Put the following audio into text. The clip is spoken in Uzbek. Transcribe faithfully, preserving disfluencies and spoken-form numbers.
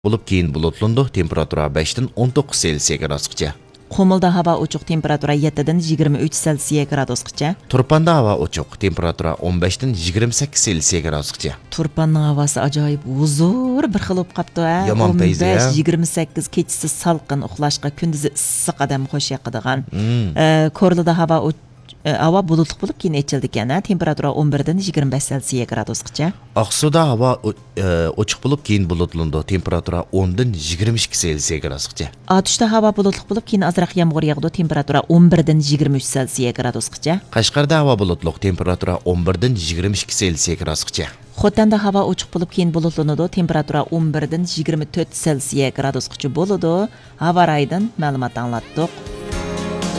Bulup keyin bulutlandı, temperatura beşten on dokuz Selsiya gradusgacha. Qumulda havo ochiq, temperatura yettidan yigirma uch Selsiya gradusgacha. Turpanda havo ochiq, temperatura o'n beshdan yigirma sakkiz Selsiya gradusgacha. Turpanning havosi ajoyib huzur bir xil bo'lib qapti. Yomon payzi, ya. o'n besh yigirma sakkiz kechasi salqin uxlashga, kunduzi issiq odam xush yoqadigan. Ko'rlida havo havo bulutli bo'lib keyin echildi ekan. Temperatura o'n birdan yigirma besh Selsiya gradusgacha. Aqsuda havo ochiq bo'lib keyin bulutlandı, temperatura o'ndan yigirma ikki Selsiya gradusgacha. Otishda havo bulutli bo'lib keyin ozroq yomg'ir yog'di, temperatura o'n birdan yigirma uch Selsiya gradusgacha. Qashqarda havo bulutli, temperatura o'n birdan yigirma ikki Selsiya gradusgacha. Xotanda havo ochiq bo'lib keyin bulutlanadi, temperatura o'n birdan yigirma to'rt Selsiya gradusgacha bo'ladi. Havo raydan ma'lumot anglatdik.